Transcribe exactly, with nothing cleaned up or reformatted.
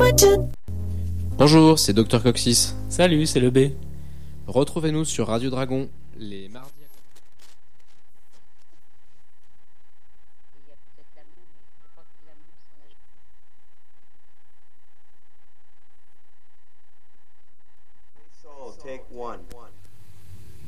Bonjour, c'est Docteur Coccyx. Salut, c'est le B. Retrouvez-nous sur Radio Dragon les mardis. Take one.